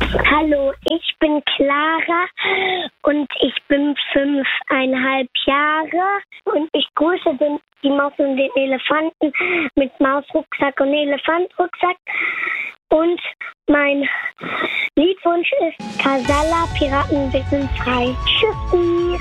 Hallo, ich bin Clara und ich bin 5,5 Jahre und ich grüße die Maus und den Elefanten mit Mausrucksack und Elefantrucksack. Und mein Liedwunsch ist Casala, Piraten, wir sind frei. Tschüssi!